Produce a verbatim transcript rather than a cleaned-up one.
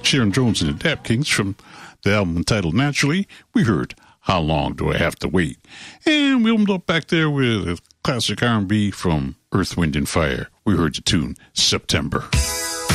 Sharon Jones and the Dap Kings from the album entitled Naturally. We heard How Long Do I Have to Wait? And we opened up back there with a classic R and B from Earth, Wind and Fire. We heard the tune September.